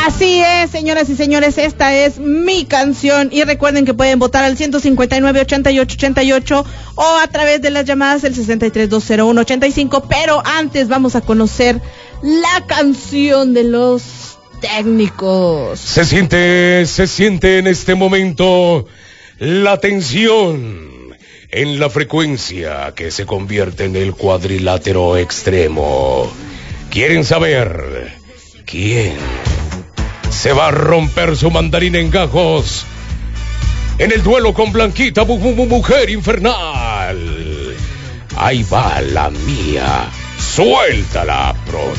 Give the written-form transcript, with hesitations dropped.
Así es, señoras y señores, esta es mi canción y recuerden que pueden votar al 159-88-88 o a través de las llamadas del 63-201-85, pero antes vamos a conocer la canción de los técnicos. Se siente en este momento la tensión en la frecuencia que se convierte en el cuadrilátero extremo. ¿Quieren saber quién se va a romper su mandarín en gajos en el duelo con Blanquita, mujer infernal? Ahí va la mía. Suéltala, pro.